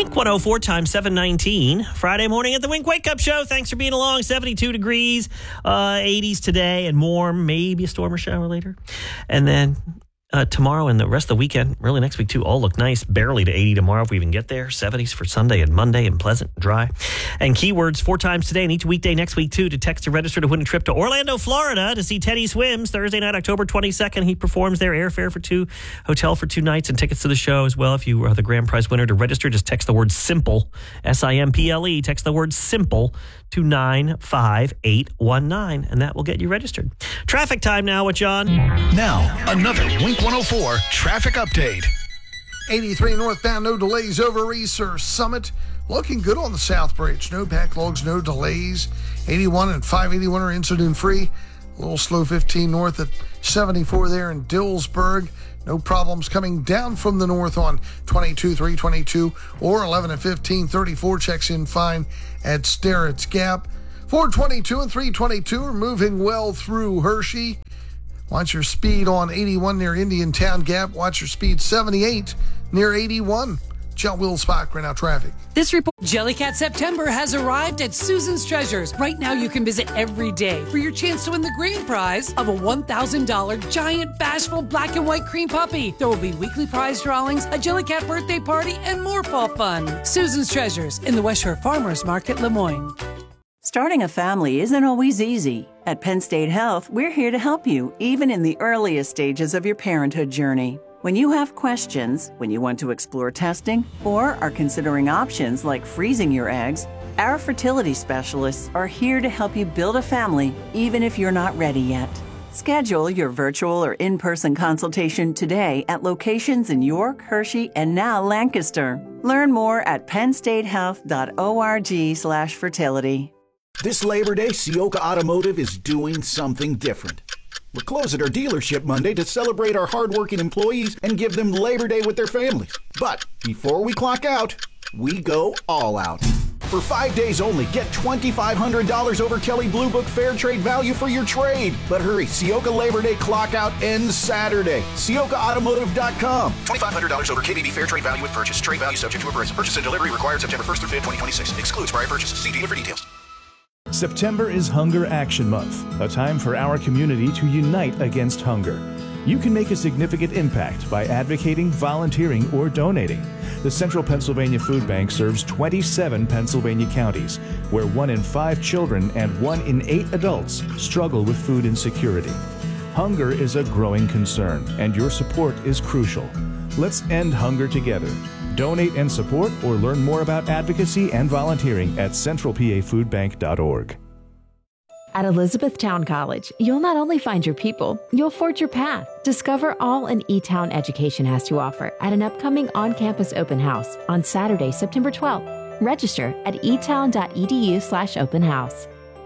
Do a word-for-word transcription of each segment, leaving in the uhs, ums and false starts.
Wink one oh four times seven nineteen. Friday morning at the Wink Wake Up Show. Thanks for being along. seventy-two degrees, uh, eighties today, and warm. Maybe a storm or shower later. And then uh, tomorrow and the rest of the weekend, really next week too, all look nice. Barely to eighty tomorrow if we even get there. seventies for Sunday and Monday, and pleasant and dry. And keywords four times today and each weekday next week too to text to register to win a trip to Orlando, Florida to see Teddy Swims Thursday night, October twenty-second. He performs there. Airfare for two, hotel for two nights, and tickets to the show as well. If you are the grand prize winner, to register, just text the word SIMPLE, S I M P L E. Text the word SIMPLE to nine five eight one nine, and that will get you registered. Traffic time now with John. Now, another Wink one oh four traffic update. eighty-three northbound, no delays over Easter Summit. Looking good on the South Bridge. No backlogs, no delays. eighty-one and five eighty-one are incident-free. A little slow fifteen north at seventy-four there in Dillsburg. No problems coming down from the north on twenty-two, three twenty-two, or eleven and fifteen. thirty-four checks in fine at Sterrett's Gap. four twenty-two and three twenty-two are moving well through Hershey. Watch your speed on eighty-one near Indiantown Gap. Watch your speed seventy-eight near eighty-one. John Will Spock, right now traffic. This report, Jellycat September has arrived at Susan's Treasures. Right now you can visit every day for your chance to win the grand prize of a one thousand dollars giant bashful black and white cream puppy. There will be weekly prize drawings, a Jellycat birthday party, and more fall fun. Susan's Treasures in the West Shore Farmers Market, Lemoyne. Starting a family isn't always easy. At Penn State Health, we're here to help you, even in the earliest stages of your parenthood journey. When you have questions, when you want to explore testing, or are considering options like freezing your eggs, our fertility specialists are here to help you build a family, even if you're not ready yet. Schedule your virtual or in-person consultation today at locations in York, Hershey, and now Lancaster. Learn more at pennstatehealth.org slash fertility. This Labor Day, Sioka Automotive is doing something different. We're closing our dealership Monday to celebrate our hardworking employees and give them Labor Day with their families. But before we clock out, we go all out. For five days only, get twenty-five hundred dollars over Kelley Blue Book Fair Trade value for your trade. But hurry, Sioka Labor Day clock out ends Saturday. Sioka Automotive dot com. twenty-five hundred dollars over K B B Fair Trade value with purchase. Trade value subject to appraisal. Purchase and delivery required September first through fifth, twenty twenty-six. Excludes prior purchases. See dealer for details. September is Hunger Action Month, a time for our community to unite against hunger. You can make a significant impact by advocating, volunteering, or donating. The Central Pennsylvania Food Bank serves twenty-seven Pennsylvania counties, where one in five children and one in eight adults struggle with food insecurity. Hunger is a growing concern, and your support is crucial. Let's end hunger together. Donate and support, or learn more about advocacy and volunteering at central p a food bank dot org. At Elizabethtown College, you'll not only find your people, you'll forge your path. Discover all an E-Town education has to offer at an upcoming on-campus open house on Saturday, September twelfth. Register at e town dot e d u slash open house.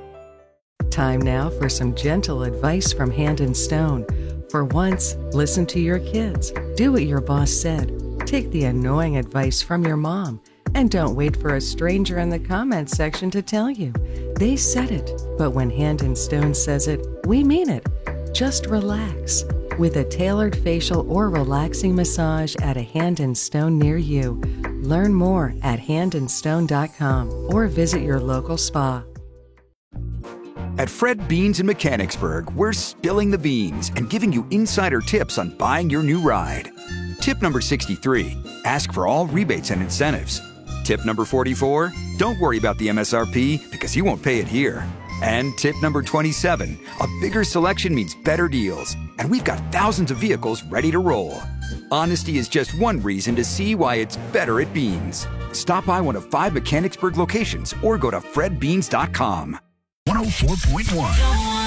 Time now for some gentle advice from Hand and Stone. For once, listen to your kids. Do what your boss said. Take the annoying advice from your mom. And don't wait for a stranger in the comments section to tell you. They said it, but when Hand and Stone says it, we mean it. Just relax. With a tailored facial or relaxing massage at a Hand and Stone near you. Learn more at hand and stone dot com or visit your local spa. At Fred Beans in Mechanicsburg, we're spilling the beans and giving you insider tips on buying your new ride. Tip number sixty-three, ask for all rebates and incentives. Tip number forty-four, don't worry about the M S R P because you won't pay it here. And tip number twenty-seven, a bigger selection means better deals. And we've got thousands of vehicles ready to roll. Honesty is just one reason to see why it's better at Beans. Stop by one of five Mechanicsburg locations or go to fred beans dot com. one oh four point one.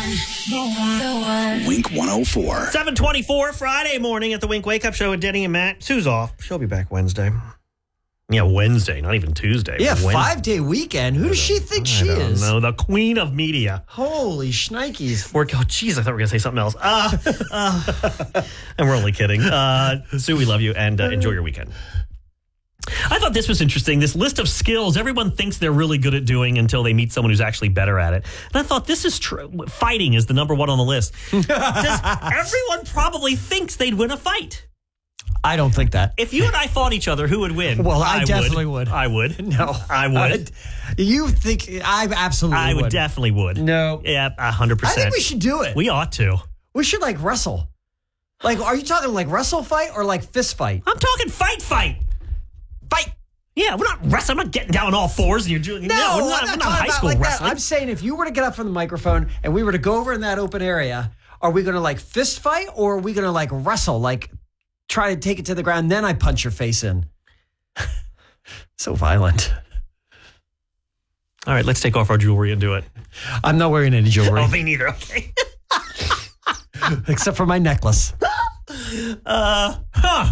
Wink one oh four. seven twenty-four, Friday morning at the Wink Wake Up Show with Denny and Matt. Sue's off. She'll be back Wednesday. Yeah, Wednesday, not even Tuesday. Yeah, Wednesday. five-day weekend. Who does she think I she don't is? know. The queen of media. Holy shnikes. We're, oh, jeez, I thought we were going to say something else. Uh, uh, and we're only kidding. Uh, Sue, we love you, and uh, enjoy your weekend. I thought this was interesting. This list of skills everyone thinks they're really good at doing until they meet someone who's actually better at it. And I thought this is true. Fighting is the number one on the list. Does everyone probably thinks they'd win a fight? I don't think that. If you and I fought each other, who would win? Well, I, I definitely would. would. I would. No, I would. You think I absolutely I would, would. definitely would. No. Yeah, one hundred I percent. think we should do it. We ought to. We should like wrestle. Like, are you talking like wrestle fight or like fist fight? I'm talking fight fight. Fight. Yeah, we're not wrestling. I'm not getting down on all fours and you're doing. No, no we're I'm not, not we're not talking high about school like wrestling. that. I'm saying if you were to get up from the microphone and we were to go over in that open area, are we going to like fist fight or are we going to like wrestle? Like try to take it to the ground, then I punch your face in. So violent. All right, let's take off our jewelry and do it. I'm not wearing any jewelry. Oh, me neither. Okay. Except for my necklace. Uh, huh.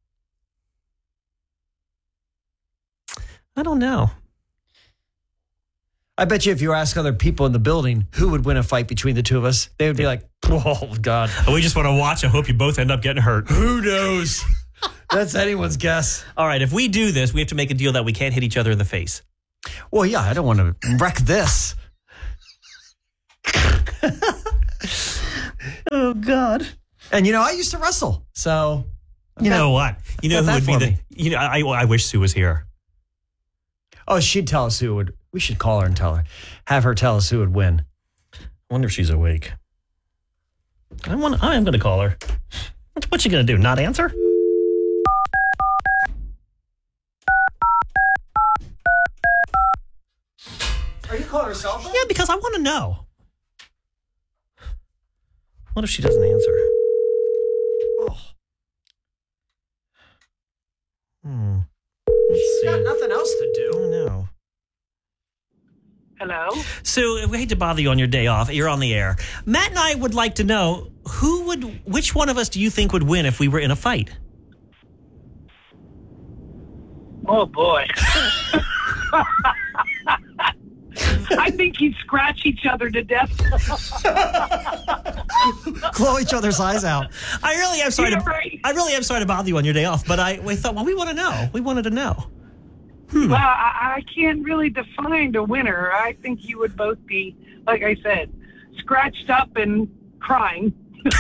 I don't know. I bet you if you ask other people in the building who would win a fight between the two of us, they would be like, oh, God. We just want to watch. I hope you both end up getting hurt. Who knows? That's anyone's guess. All right, if we do this, we have to make a deal that we can't hit each other in the face. Well, yeah, I don't want to wreck this. Oh, God. And, you know, I used to wrestle, so. You know what? You know who would be the. You know, I, I wish Sue was here. Oh, she'd tell us who would. We should call her and tell her. Have her tell us who would win. I wonder if she's awake. I want. I am going to call her. What's, what's she going to do? Not answer? Are you calling her cell phone? Yeah, because I want to know. What if she doesn't answer? Oh. Hmm. Let's She's see. got nothing else to do. Oh, no. Hello? Sue, we hate to bother you on your day off. You're on the air. Matt and I would like to know who would, which one of us do you think would win if we were in a fight? Oh, boy. I think you'd scratch each other to death. Claw each other's eyes out. I really am sorry. Yeah, to, right. I really am sorry to bother you on your day off, but I we thought, well, we want to know. We wanted to know. Well, I, I can't really define the winner. I think you would both be, like I said, scratched up and crying.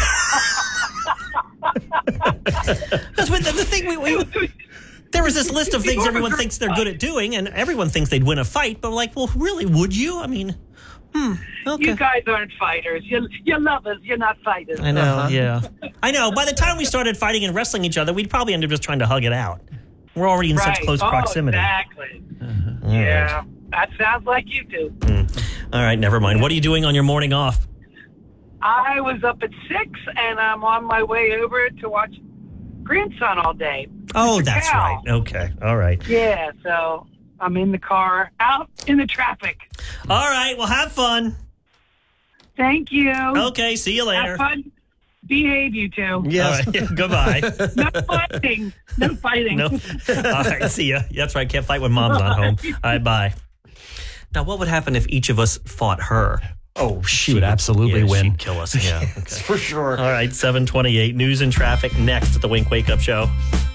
Because the, the thing we, we there was this list of things everyone thinks they're good at doing, and everyone thinks they'd win a fight. But like, well, really, would you? I mean, hmm. Okay. You guys aren't fighters. You're, you're lovers. You're not fighters. I know. Uh-huh. Yeah, I know. By the time we started fighting and wrestling each other, we'd probably end up just trying to hug it out. We're already in Right. such close oh, proximity. Exactly. Uh-huh. Yeah, that sounds like you two. Mm. All right, never mind. What are you doing on your morning off? I was up at six, and I'm on my way over to watch grandson all day. Oh, Mister that's Cal. right. Okay. All right. Yeah, so I'm in the car, out in the traffic. All right. Well, have fun. Thank you. Okay. See you later. Have fun. Behave, you two. Yes. All right. Goodbye. No fighting. No fighting. No. All right. See ya. That's right. Can't fight when mom's not home. All right. Bye. Now, what would happen if each of us fought her? Oh, she would absolutely yeah, win. She'd kill us. Yeah. Okay. For sure. All right. seven twenty-eight. News and traffic next at the Wink Wake Up Show.